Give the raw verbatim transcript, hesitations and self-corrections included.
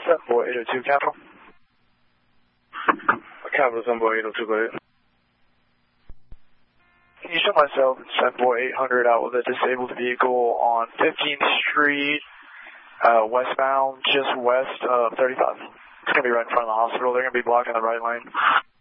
seven four eight oh two, Capital. Capital seven four eight oh two, go ahead. Can you show myself seven four eight hundred out with a disabled vehicle on fifteenth Street, uh, westbound, just west of thirty-five. It's going to be right in front of the hospital. They're going to be blocking the right lane.